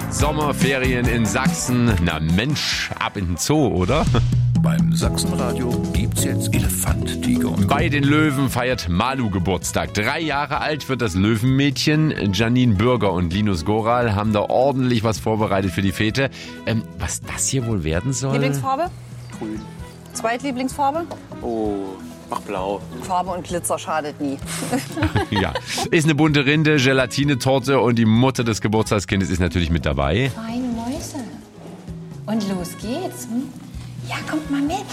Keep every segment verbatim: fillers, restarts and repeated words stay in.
Sommerferien in Sachsen. Na Mensch, ab in den Zoo, oder? Beim Sachsenradio gibt's jetzt Elefant, Tiger und Bei den Löwen feiert Malu Geburtstag. Drei Jahre alt wird das Löwenmädchen. Janine Bürger und Linus Goral haben da ordentlich was vorbereitet für die Fete. Ähm, was das hier wohl werden soll? Lieblingsfarbe? Grün. Zweitlieblingsfarbe? Oh, mach blau. Farbe und Glitzer schadet nie. Ja, ist eine bunte Rinde, Gelatinetorte und die Mutter des Geburtstagskindes ist natürlich mit dabei. Feine Mäuse. Und los geht's. Hm? Ja, kommt mal mit.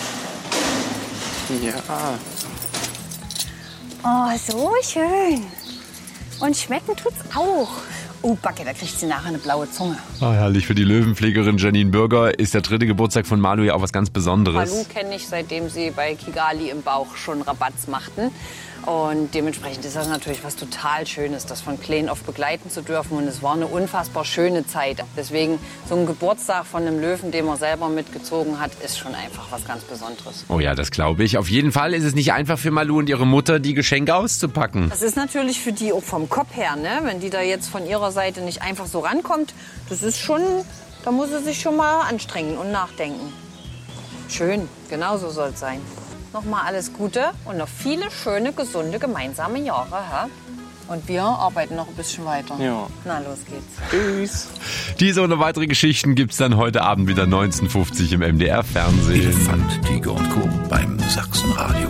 Ja. Oh, so schön. Und schmecken tut's auch. Oh, Backe, da kriegt sie nachher eine blaue Zunge. Oh, herrlich. Für die Löwenpflegerin Janine Bürger ist der dritte Geburtstag von Malu ja auch was ganz Besonderes. Malu kenne ich, seitdem sie bei Kigali im Bauch schon Rabatz machten. Und dementsprechend ist das natürlich was total Schönes, das von klein auf begleiten zu dürfen. Und es war eine unfassbar schöne Zeit. Deswegen so ein Geburtstag von einem Löwen, den man selber mitgezogen hat, ist schon einfach was ganz Besonderes. Oh ja, das glaube ich. Auf jeden Fall ist es nicht einfach für Malu und ihre Mutter, die Geschenke auszupacken. Das ist natürlich für die auch vom Kopf her, ne? Wenn die da jetzt von ihrer Seite nicht einfach so rankommt, das ist schon, da muss sie sich schon mal anstrengen und nachdenken. Schön, genau so soll es sein. Nochmal alles Gute und noch viele schöne, gesunde, gemeinsame Jahre. Hä? Und wir arbeiten noch ein bisschen weiter. Ja. Na, los geht's. Tschüss. Diese und noch weitere Geschichten gibt's dann heute Abend wieder neunzehn Uhr fünfzig im M D R Fernsehen. Elefant, Tiger und Co. beim Sachsenradio.